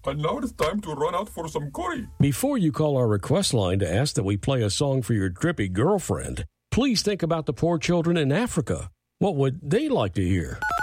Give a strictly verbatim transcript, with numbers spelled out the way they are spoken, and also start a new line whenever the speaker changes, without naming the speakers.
And now it's time to run out for some curry.
Before you call our request line to ask that we play a song for your drippy girlfriend, please think about the poor children in Africa. What would they like to hear?